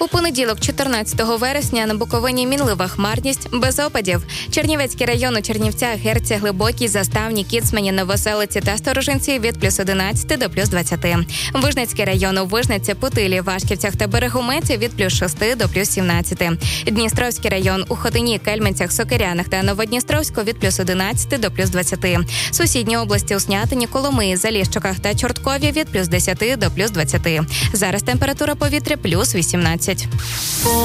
У понеділок, 14 вересня, на Буковині мінлива хмарність, без опадів. Чернівецький район у Чернівцях, Герці, Глибокій, Заставні, Кіцмані, Новоселиці та Сторожинці від плюс 11 до плюс 20. Вижницький район у Вижниці, Путилі, Вашківцях та Берегометі від плюс 6 до плюс 17. Дністровський район у Хотині, Кельменцях, Сокирянах та Новодністровську від плюс 11 до плюс 20. Сусідні області у Снятині, Коломиї, Заліщуках та Чорткові від плюс 10 до плюс 20. Зараз температура повітря плюс 18.